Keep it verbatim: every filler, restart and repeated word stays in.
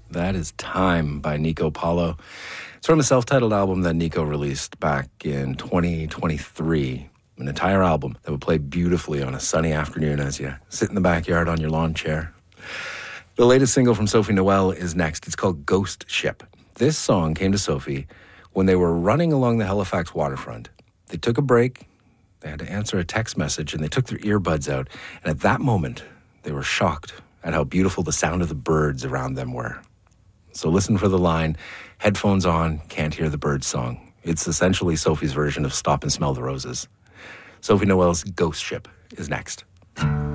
That is Time by Nico Paulo. It's from a self-titled album that Nico released back in twenty twenty-three. An entire album that would play beautifully on a sunny afternoon as you sit in the backyard on your lawn chair. The latest single from Sophie Noel is next. It's called Ghost Ship. This song came to Sophie when they were running along the Halifax waterfront. They took a break, they had to answer a text message, and they took their earbuds out. And at that moment, they were shocked at how beautiful the sound of the birds around them were. So listen for the line, headphones on, can't hear the birds song. It's essentially Sophie's version of Stop and Smell the Roses. Sophie Noel's Ghost Ship is next.